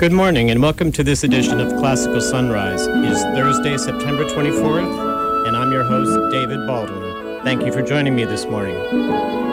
Good morning and welcome to this edition of Classical Sunrise. It is Thursday, September 24th, and I'm your host, David Baldwin. Thank you for joining me this morning.